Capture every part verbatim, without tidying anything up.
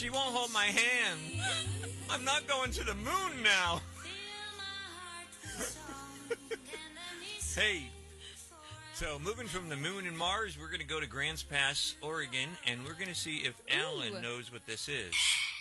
She won't hold my hand. I'm not going to the moon now. Hey, so moving from the moon and Mars, we're going to go to Grants Pass, Oregon, and we're going to see if Alan Ooh. knows what this is.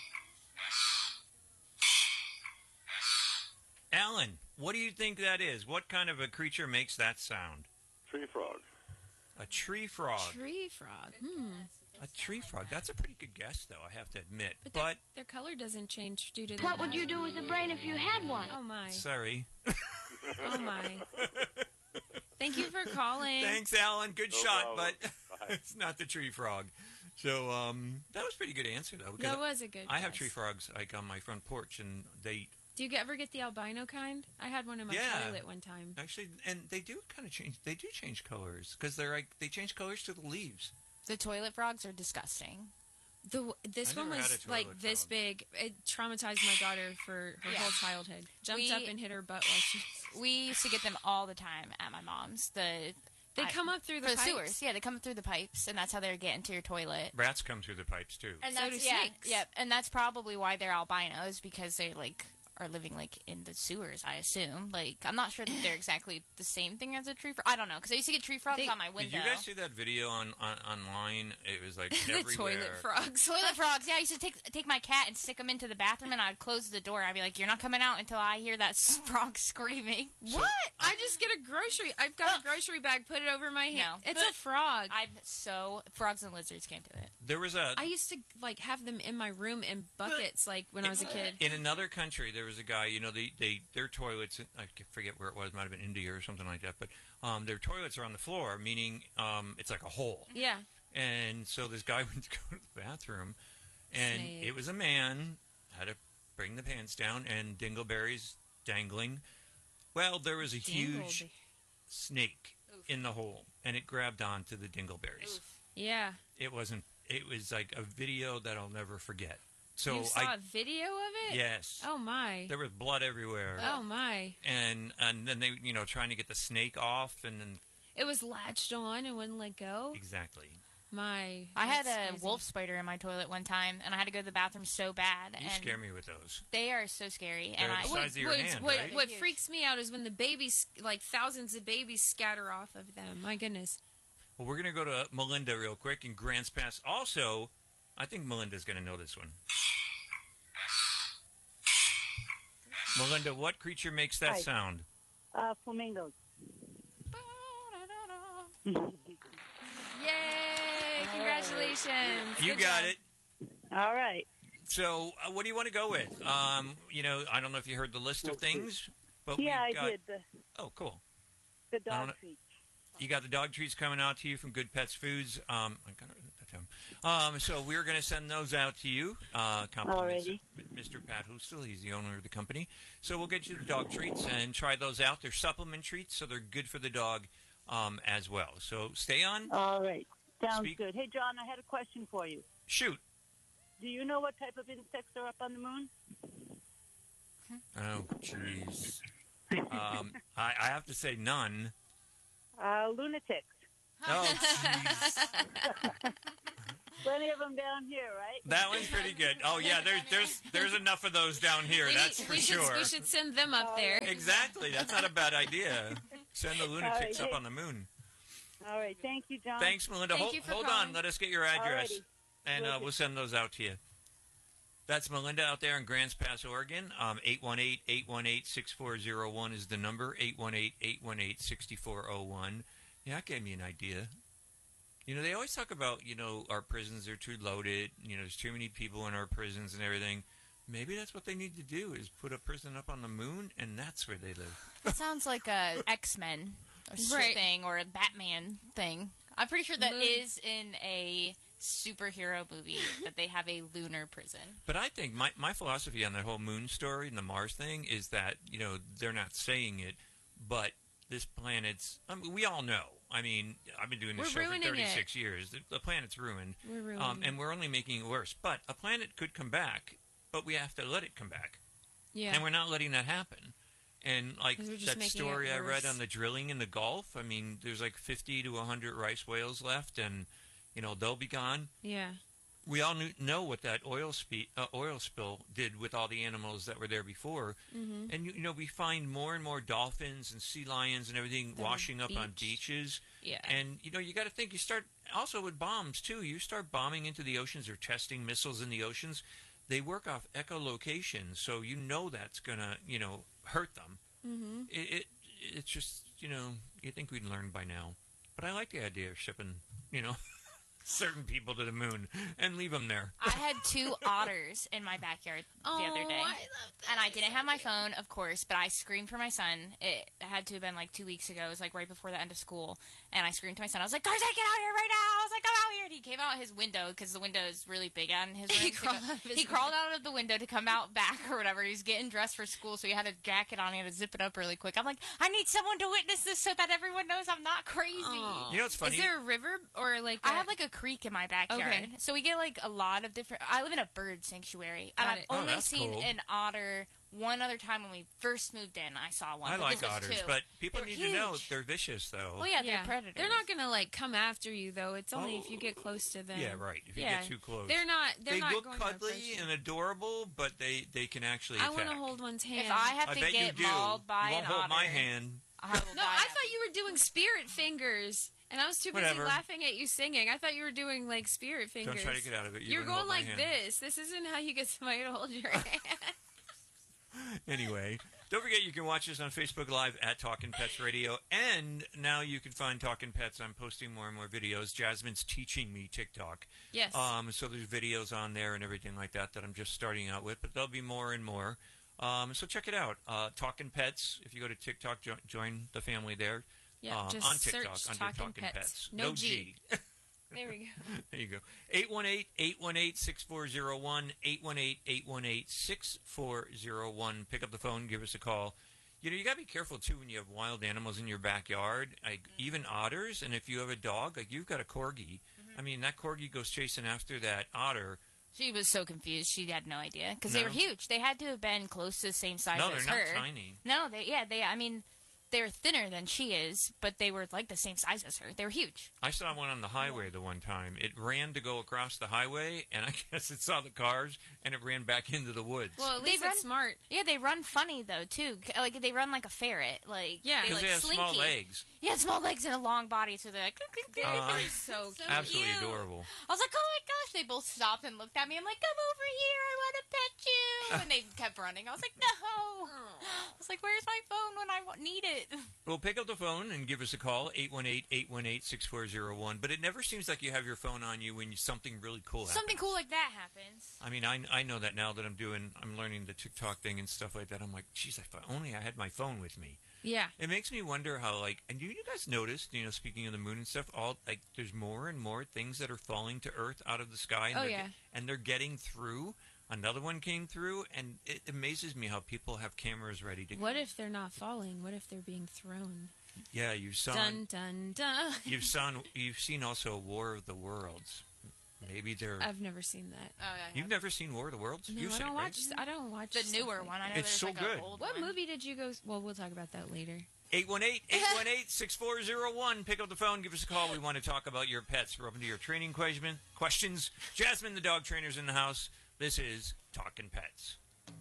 Alan, what do you think that is? What kind of a creature makes that sound? Tree frog. A tree frog. Tree frog. Hmm. A tree frog. That's a pretty good guess, though, I have to admit. But, But, their, their color doesn't change due to the... What would you do with a brain if you had one? Oh, my. sorry. Oh, my. Thank you for calling. Thanks, Alan. Good No shot, problem. but Bye. it's not the tree frog. So um, that was a pretty good answer, though. because That was a good I have guess. tree frogs like on my front porch, and they Do you ever get the albino kind? I had one in my Yeah. toilet one time. actually, and they do kind of change. They do change colors because they're like they change colors to the leaves. The toilet frogs are disgusting. The this I one never had was a like toilet this frog. big. It traumatized my daughter for her Yeah. whole childhood. Jumped We- up and hit her butt while she. We used to get them all the time at my mom's. The They I- come up through the for the pipes. sewers. Yeah, they come through the pipes, and that's how they get into your toilet. Rats come through the pipes too. And So that's do yeah, snakes. yep. And that's probably why they're albinos, because they like are living like in the sewers. I assume. Like I'm not sure that they're exactly the same thing as a tree frog. I don't know, because I used to get tree frogs They- on my Did window. you guys see that video on, on online? It was like the everywhere. toilet frogs. Toilet frogs. Yeah, I used to take take my cat and stick them into the bathroom, and I'd close the door. I'd be like, "You're not coming out until I hear that frog screaming." What? I just get a grocery. I've got a grocery bag. Put it over my hand. No. It's a frog. I, I'm so frogs and lizards can't do it. There was a used to like have them in my room in buckets, like when I was a kid. in another country. There was a guy. You know, they, they their toilets. I forget where it was. Might have been India or something like that. But um, their toilets are on the floor, meaning um, it's like a hole. Yeah. And so this guy went to go to the bathroom, and Snake. it was a man had to bring the pants down and dingleberries dangling. Well, there was a huge Dingleby- snake in the hole, and it grabbed onto the dingleberries. Yeah. It wasn't. It was like a video that I'll never forget. So you saw I a video of it? yes, Oh my. there was blood everywhere, Oh my. and and then they you know trying to get the snake off, and then It was latched on and wouldn't let go. exactly. My. I had that's a crazy. wolf spider in my toilet one time, and I had to go to the bathroom so bad. You and scare me with those. They are so scary. They're and the I size of your what, hand, what, right? what Huge. freaks me out is when the babies, like thousands of babies, scatter off of them. My goodness. Well, we're going to go to Melinda real quick in Grants Pass. Also, I think Melinda's going to know this one. Melinda, what creature makes that Hi. sound? Uh, flamingos. Yay! Congratulations. You Good got job. it. All right. So, uh, what do you want to go with? Um, you know, I don't know if you heard the list of things, but Yeah, I we've got. did. The, Oh, cool. the I dog don't know- treats. You got the dog treats coming out to you from Good Pets Foods. Um, I got it that time. Um, so we're going to send those out to you. Uh, compliments Alrighty. of Mister Pat Hoostel. He's the owner of the company. So we'll get you the dog treats and try those out. They're supplement treats, so they're good for the dog um, as well. So stay on. All right. Sounds Speak- good. Hey, John, I had a question for you. Shoot. Do you know what type of insects are up on the moon? Oh, jeez. Um, I, I have to say none. Uh, lunatics. Oh, jeez. Plenty of them down here, right? That one's pretty good. Oh, yeah, there's there's there's enough of those down here, We, that's need- for we should, sure. we should send them up there. Exactly. That's not a bad idea. Send the lunatics All right, up hey. on the moon. All right. Thank you, John. Thanks, Melinda. Thank hold you for hold calling. on. Let us get your address, Alrighty. and Will uh, do. we'll send those out to you. That's Melinda out there in Grants Pass, Oregon. Um, eight one eight, eight one eight, six four zero one is the number. eight one eight, eight one eight, six four zero one. Yeah, that gave me an idea. You know, they always talk about, you know, our prisons are too loaded. You know, there's too many people in our prisons and everything. Maybe that's what they need to do is put a prison up on the moon, and that's where they live. It sounds like a X-Men or shit Right. thing or a Batman thing. I'm pretty sure that Moon. is in a superhero movie that they have a lunar prison. But I think my, my philosophy on the whole moon story and the Mars thing is that, you know, they're not saying it, but this planet's, I mean, we all know. I mean, I've been doing this We're show for ruining thirty-six years. The, the planet's ruined. We're ruining Um, it. and we're only making it worse. But a planet could come back, but we have to let it come back. Yeah. And we're not letting that happen. And like 'Cause we're just that making story it I read worse. on the drilling in the Gulf, I mean, there's like fifty to one hundred rice whales left, and, you know, they'll be gone. yeah. we all knew, know what that oil spe- uh, oil spill did with all the animals that were there before. Mm-hmm. And, you, you know, we find more and more dolphins and sea lions and everything The washing up on beach. beaches. Yeah. And, you know, you got to think, you start, also with bombs, too. You start bombing into the oceans or testing missiles in the oceans. They work off echolocation, so you know that's going to, you know, hurt them. Mm-hmm. It, it It's just, you know, you think we'd learn by now. But I like the idea of shipping, you know, certain people to the moon and leave them there. I had two otters in my backyard the other day. I love that. And I didn't have my phone, of course, but I screamed for my son. It had to have been like two weeks ago. It was like right before the end of school. And I screamed to my son. I was like, Garza, get out here right now. I was like, come out here. And he came out his window because the window is really big on his room. He to crawled go- out of his he crawled out of the window to come out back or whatever. He was getting dressed for school, so he had a jacket on. He had to zip it up really quick. I'm like, I need someone to witness this so that everyone knows I'm not crazy. Aw. You know what's funny? Is there a river or like I a- have like a creek in my backyard, Okay. so we get like a lot of different. I live in a bird sanctuary, and Got I've it. Oh, only that's seen cool. an otter one other time when we first moved in. I saw one. I but like this was otters, two. but people They're need to know huge. they're vicious, though. Well, yeah, they're predators. They're not gonna like come after you though. It's only if you Oh. get close to them. Yeah, right. If you Yeah. get too close. They're not. They're they not look going to cuddly approach you. and adorable, but they, they can actually I attack. want to hold one's hand. If I have I to bet get you do. mauled by you won't an hold otter, my hand. I will No, die I happy. thought you were doing spirit fingers, and I was too busy Whatever. laughing at you singing. I thought you were doing like spirit fingers. Don't try to get out of it. You You're wouldn't going hold my like hand. this. This isn't how you get somebody to hold your hand. Anyway, don't forget you can watch us on Facebook Live at Talkin' Pets Radio, and now you can find Talkin' Pets. I'm posting more and more videos. Jasmine's teaching me TikTok. Yes. Um, so there's videos on there and everything like that that I'm just starting out with, but there'll be more and more. Um, so check it out. Uh, Talkin' Pets. If you go to TikTok, jo- join the family there. yeah. um, just on TikTok search under Talking Talkin' Pets. Pets. No, G. There we go. There you go. eight one eight, eight one eight, six four zero one, eight one eight, eight one eight, six four zero one. Pick up the phone, give us a call. You know, you got to be careful, too, when you have wild animals in your backyard, like even otters. And if you have a dog, like you've got a corgi. I mean, that corgi goes chasing after that otter. She was so confused. She had no idea because they No. were huge. They had to have been close to the same size No, as they're her. not tiny. No, they yeah they. I mean, they're thinner than she is, but they were like the same size as her. They were huge. I saw one on the highway the one time. It ran to go across the highway, and I guess it saw the cars, and it ran back into the woods. Well, at They least run- it's smart. Yeah, they run funny though too. C- Like they run like a ferret. Like Yeah. they, Because like, they have slinky. small legs. Yeah, small legs and a long body, so they're like. "Click, click, click." Uh, so cute. Absolutely cute. adorable. I was like, oh my gosh! They both stopped and looked at me. I'm like, come over here. I want to pet you. And they kept running. I was like, no. I was like, where's my phone when I wa- need it? Well, pick up the phone and give us a call, eight one eight, eight one eight, six four zero one. But it never seems like you have your phone on you when you, something really cool happens. Something cool like that happens. I mean, I, I know that now that I'm doing, I'm learning the TikTok thing and stuff like that. I'm like, geez, if only I had my phone with me. Yeah. It makes me wonder how, like, and you, you guys noticed, you know, speaking of the moon and stuff, all, like, there's more and more things that are falling to Earth out of the sky. And Oh, they're yeah. ge- and they're getting through. Another one came through, and it amazes me how people have cameras ready to What if they're not falling? What if they're being thrown? Yeah, you saw. Dun dun dun. You've seen, you've seen also War of the Worlds. Maybe they're. I've never seen that. Oh yeah. You've never seen War of the Worlds? No, You've I seen don't it, right? watch. I don't watch The stuff newer like one. I know It's there's so like good. An old What one. movie did you go? Well, we'll talk about that later. eight one eight, eight one eight, six four zero one. Pick up the phone. Give us a call. We want to talk about your pets. We're open to your training question, questions. Jasmine, the dog trainer's in the house. This is Talkin' Pets.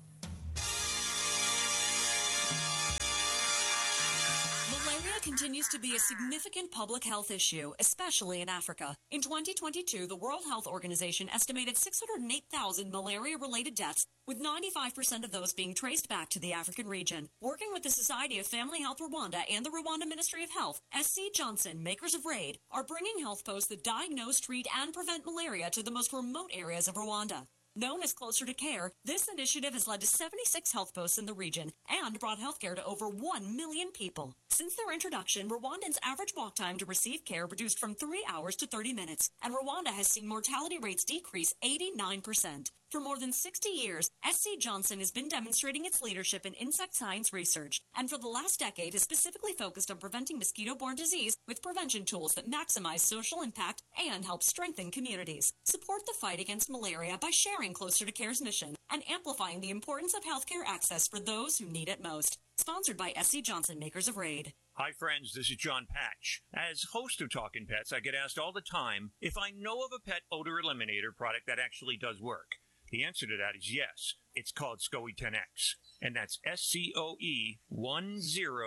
Malaria continues to be a significant public health issue, especially in Africa. In twenty twenty-two, the World Health Organization estimated six hundred eight thousand malaria-related deaths, with ninety-five percent of those being traced back to the African region. Working with the Society of Family Health Rwanda and the Rwanda Ministry of Health, S C Johnson, makers of RAID, are bringing health posts that diagnose, treat, and prevent malaria to the most remote areas of Rwanda. Known as Closer to Care, this initiative has led to seventy-six health posts in the region and brought healthcare to over one million people. Since their introduction, Rwandans' average walk time to receive care reduced from three hours to thirty minutes, and Rwanda has seen mortality rates decrease eighty-nine percent. For more than sixty years, S C Johnson has been demonstrating its leadership in insect science research, and for the last decade has specifically focused on preventing mosquito-borne disease with prevention tools that maximize social impact and help strengthen communities. Support the fight against malaria by sharing drawing closer to CARE's mission and amplifying the importance of healthcare access for those who need it most. Sponsored by S C Johnson, makers of Raid. Hi, friends. This is John Patch. As host of Talking Pets, I get asked all the time if I know of a pet odor eliminator product that actually does work. The answer to that is yes. It's called SCOE ten X, and that's S C O E ten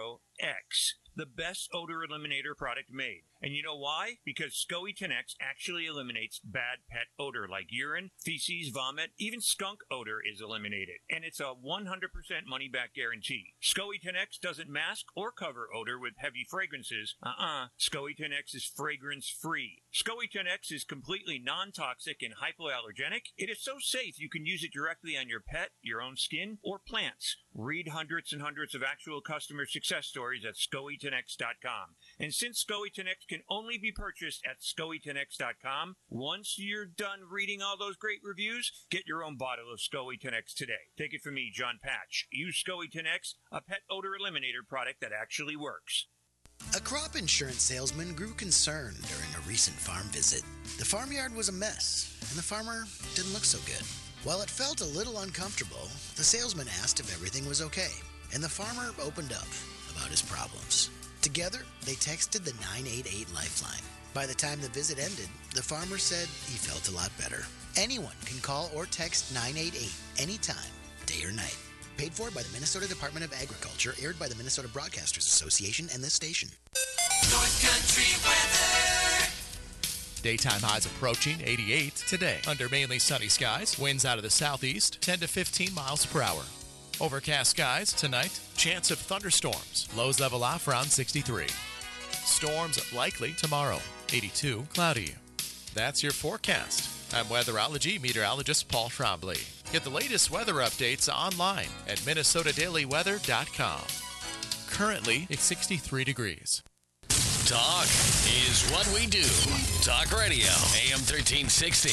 X, the best odor eliminator product made. And you know why? Because SCOE ten X actually eliminates bad pet odor like urine, feces, vomit, even skunk odor is eliminated. And it's a one hundred percent money-back guarantee. SCOE ten X doesn't mask or cover odor with heavy fragrances. Uh-uh. SCOE ten X is fragrance-free. SCOE ten X is completely non-toxic and hypoallergenic. It is so safe you can use it directly on your pet, your own skin, or plants. Read hundreds and hundreds of actual customer success stories at scoe ten x dot com. And since SCOE ten X can only be purchased at scoe ten x dot com, once you're done reading all those great reviews, get your own bottle of SCOE ten X today. Take it from me, John Patch. Use SCOE ten X, a pet odor eliminator product that actually works. A crop insurance salesman grew concerned during a recent farm visit. The farmyard was a mess, and the farmer didn't look so good. While it felt a little uncomfortable, the salesman asked if everything was okay, and the farmer opened up about his problems. Together, they texted the nine eight eight Lifeline. By the time the visit ended, the farmer said he felt a lot better. Anyone can call or text nine eight eight anytime, day or night. Paid for by the Minnesota Department of Agriculture, aired by the Minnesota Broadcasters Association and this station. North Country weather. Daytime highs approaching eighty-eight today. Under mainly sunny skies, winds out of the southeast, ten to fifteen miles per hour. Overcast skies tonight, chance of thunderstorms. Lows level off around sixty-three. Storms likely tomorrow, eighty-two, cloudy. That's your forecast. I'm weatherology meteorologist Paul Trombley. Get the latest weather updates online at minnesota daily weather dot com. Currently, it's sixty-three degrees. Talk is what we do. Talk Radio, A M thirteen sixty,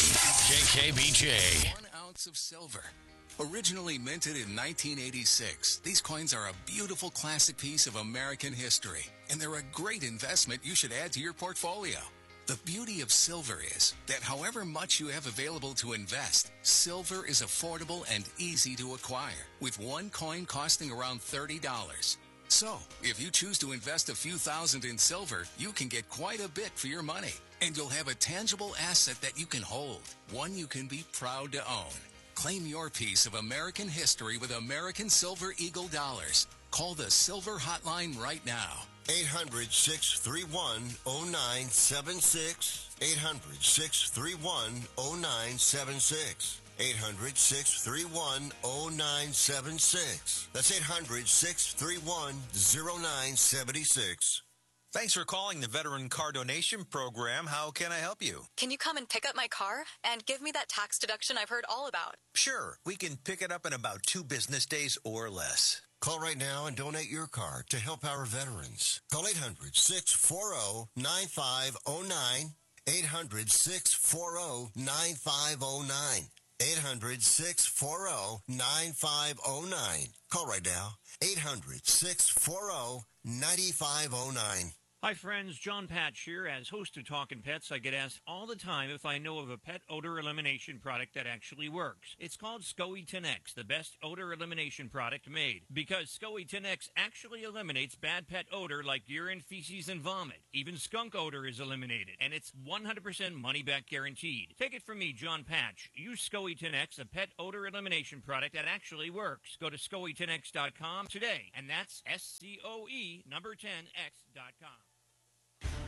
K K B J. One ounce of silver. Originally minted in nineteen eighty-six, these coins are a beautiful classic piece of American history, and they're a great investment you should add to your portfolio. The beauty of silver is that however much you have available to invest, silver is affordable and easy to acquire, with one coin costing around thirty dollars. So, if you choose to invest a few thousand in silver, you can get quite a bit for your money, and you'll have a tangible asset that you can hold, one you can be proud to own. Claim your piece of American history with American Silver Eagle dollars. Call the Silver Hotline right now. eight hundred, six three one, oh nine seven six. eight hundred, six three one, oh nine seven six. eight hundred, six three one, oh nine seven six. That's eight hundred, six three one, oh nine seven six. Thanks for calling the Veteran Car Donation Program. How can I help you? Can you come and pick up my car and give me that tax deduction I've heard all about? Sure. We can pick it up in about two business days or less. Call right now and donate your car to help our veterans. Call eight hundred, six four zero, nine five zero nine. eight hundred, six four zero, nine five zero nine. eight hundred, six four zero, nine five zero nine. Call right now. eight hundred, six four zero, nine five zero nine. Hi, friends. John Patch here. As host of Talking Pets, I get asked all the time if I know of a pet odor elimination product that actually works. It's called SCOE ten X, the best odor elimination product made. Because SCOE ten X actually eliminates bad pet odor like urine, feces, and vomit. Even skunk odor is eliminated, and it's one hundred percent money-back guaranteed. Take it from me, John Patch. Use SCOE ten X, a pet odor elimination product that actually works. Go to scoe ten x dot com today, and that's S C O E number ten X dot com.